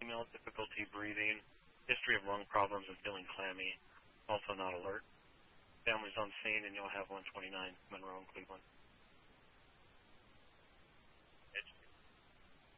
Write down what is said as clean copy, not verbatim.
female, difficulty breathing, history of lung problems and feeling clammy, also not alert. Family's on scene, and you'll have 129 Monroe in Cleveland.